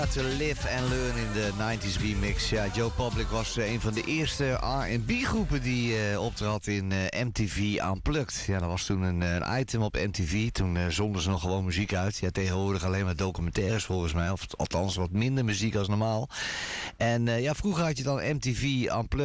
To Live and Learn in de 90s remix. Ja, Joe Public was een van de eerste R&B groepen die optrad in MTV Unplugged. Ja, dat was toen een item op MTV. Toen zonden ze nog gewoon muziek uit. Ja, tegenwoordig alleen maar documentaires volgens mij. Of althans wat minder muziek als normaal. En ja, vroeger had je dan MTV Unplugged.